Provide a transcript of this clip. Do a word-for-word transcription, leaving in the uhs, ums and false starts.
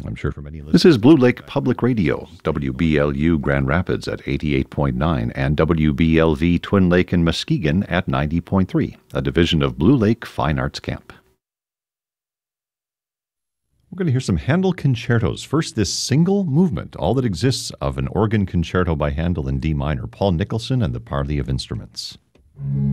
I'm sure for many listeners. This is Blue Lake Public Radio, W B L U Grand Rapids at eighty-eight point nine and W B L V Twin Lake and Muskegon at ninety point three, a division of Blue Lake Fine Arts Camp. We're going to hear some Handel concertos. First, this single movement, all that exists of an organ concerto by Handel in D minor, Paul Nicholson and the Parley of Instruments.